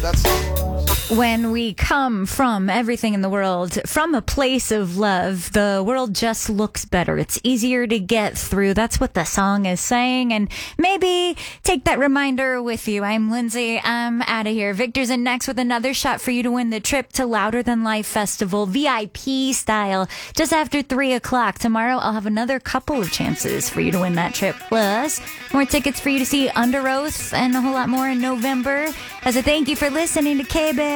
When we come from everything in the world, from a place of love, the world just looks better. It's easier to get through. That's what the song is saying. And maybe take that reminder with you. I'm Lindsay. I'm out of here. Victor's in next with another shot for you to win the trip to Louder Than Life Festival, VIP style, just after 3 o'clock. Tomorrow, I'll have another couple of chances for you to win that trip. Plus, more tickets for you to see Under Oath and a whole lot more in November. As a thank you for listening to K-Bear.